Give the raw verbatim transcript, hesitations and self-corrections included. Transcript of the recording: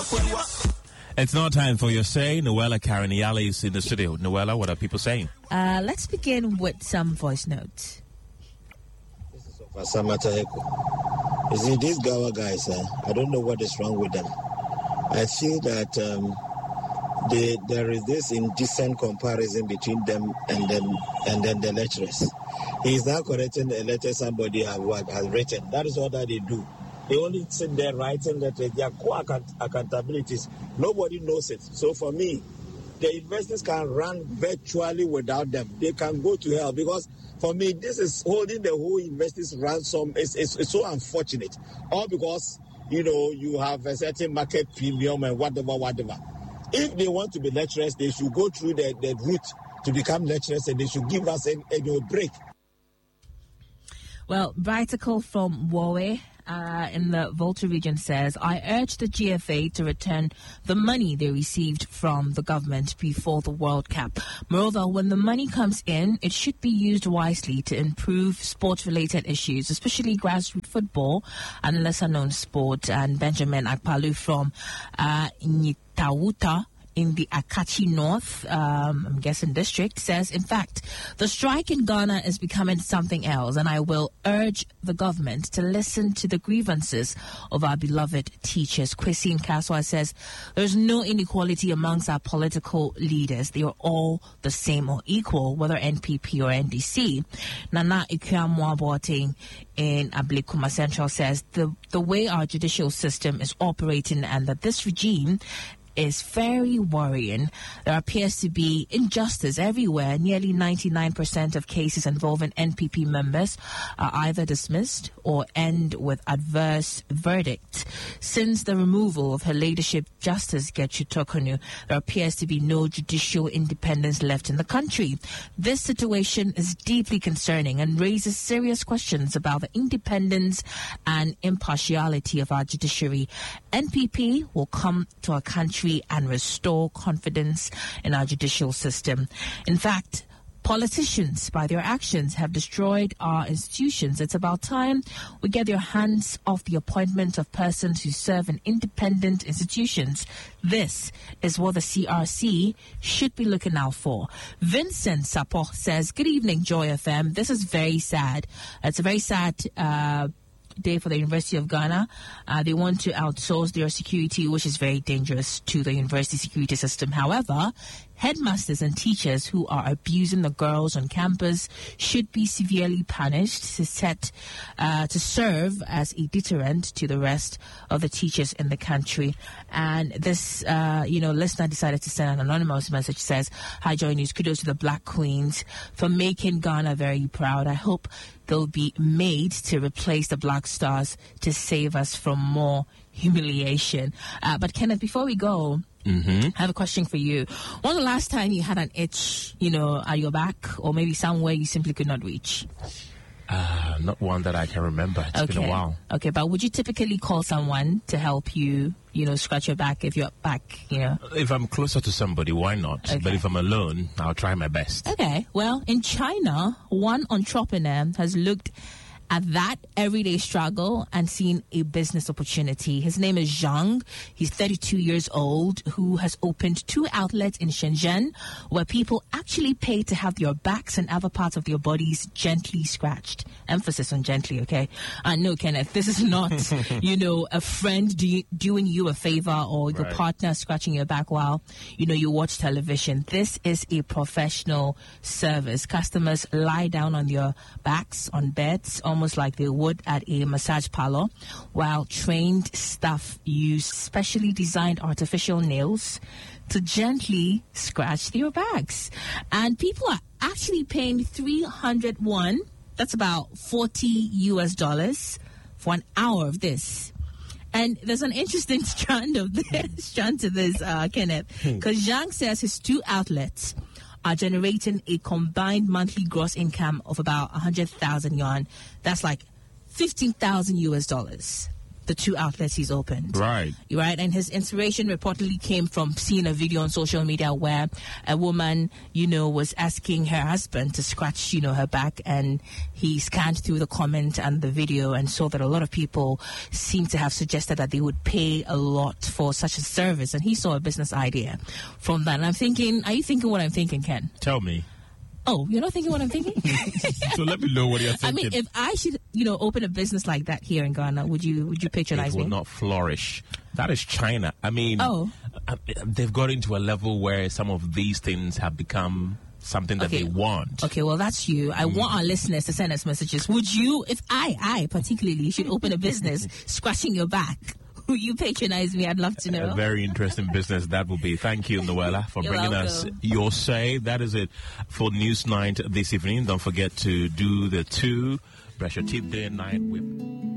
It's now time for your say. Noella Karaniali is in the studio. Noella, what are people saying? Uh, let's begin with some voice notes. This is Samata Heko. You see, these Gawa guys, uh, I don't know what is wrong with them. I feel that um, they, there is this indecent comparison between them and them and then the lecturers. He is now correcting a letter somebody has, has written. That is all that they do. They only sit there writing letters. They are co-accountabilities. Nobody knows it. So for me, the universities can run virtually without them. They can go to hell because for me, this is holding the whole university's ransom. It's, it's, it's so unfortunate. All because, you know, you have a certain market premium and whatever, whatever. If they want to be lecturers, they should go through the, the route to become lecturers and they should give us a, a, a break. Well, Brightecle from Wowe uh, in the Volta region says, I urge the G F A to return the money they received from the government before the World Cup. Moreover, when the money comes in, it should be used wisely to improve sport-related issues, especially grassroots football and lesser-known sport. And Benjamin Akpalu from uh, Nyitawuta in the Akachi North, um, I'm guessing district, says, in fact, the strike in Ghana is becoming something else, and I will urge the government to listen to the grievances of our beloved teachers. Kwesi Nkaswa says, there's no inequality amongst our political leaders. They are all the same or equal, whether N P P or N D C. Nana Ikuamwa Boateng in Ablekuma Central says, the, the way our judicial system is operating and that this regime is very worrying. There appears to be injustice everywhere. Nearly ninety-nine percent of cases involving N P P members are either dismissed or end with adverse verdict. Since the removal of her ladyship, Justice Getchu Tokonu, there appears to be no judicial independence left in the country. This situation is deeply concerning and raises serious questions about the independence and impartiality of our judiciary. N P P will come to our country and restore confidence in our judicial system. In fact, politicians, by their actions, have destroyed our institutions. It's about time we get their hands off the appointment of persons who serve in independent institutions. This is what the C R C should be looking out for. Vincent Sapo says, good evening, Joy F M. This is very sad. It's a very sad uh day for the University of Ghana. Uh, they want to outsource their security, which is very dangerous to the university security system. However, headmasters and teachers who are abusing the girls on campus should be severely punished to set uh, to serve as a deterrent to the rest of the teachers in the country. And this, uh, you know, listener decided to send an anonymous message. Says, "Hi, Joy News. Kudos to the Black Queens for making Ghana very proud. I hope they'll be made to replace the Black Stars to save us from more humiliation." Uh, but Kenneth, before we go, Mm-hmm. I have a question for you. When was the last time you had an itch, you know, at your back or maybe somewhere you simply could not reach? Uh, not one that I can remember. It's okay. been a while. Okay, but would you typically call someone to help you, you know, scratch your back if you're back, you know? If I'm closer to somebody, why not? Okay. But if I'm alone, I'll try my best. Okay, well, in China, one entrepreneur has looked at that everyday struggle and seen a business opportunity. His name is Zhang. He's thirty-two years old, who has opened two outlets in Shenzhen where people actually pay to have their backs and other parts of their bodies gently scratched. Emphasis on gently, okay? Uh, no, Kenneth, this is not, you know, a friend do, doing you a favor or your right. partner scratching your back while, you know, you watch television. This is a professional service. Customers lie down on their backs on beds, almost like they would at a massage parlor, while trained staff use specially designed artificial nails to gently scratch their backs. And people are actually paying three hundred won, that's about forty U S dollars, for an hour of this. And there's an interesting strand of this, strand to this, uh, Kenneth, because Zhang says his two outlets are generating a combined monthly gross income of about one hundred thousand yuan. That's like fifteen thousand U S dollars. the two outlets he's opened. Right. Right. And his inspiration reportedly came from seeing a video on social media where a woman, you know, was asking her husband to scratch, you know, her back. And he scanned through the comment and the video and saw that a lot of people seemed to have suggested that they would pay a lot for such a service. And he saw a business idea from that. And I'm thinking, are you thinking what I'm thinking, Ken? Tell me. Oh, you're not thinking what I'm thinking? So let me know what you're thinking. I mean, if I should, you know, open a business like that here in Ghana, would you would you patronize me? It will me? not flourish. That is China. I mean, oh. they've got into a level where some of these things have become something that okay. they want. Okay, well, that's you. I mm. want our listeners to send us messages. Would you, if I, I particularly, should open a business scratching your back, will you patronize me? I'd love to know. A very interesting business that will be. Thank you, Noella, for You're bringing welcome. us your say. That is it for News Night this evening. Don't forget to do the two, brush your teeth day and night. Whip.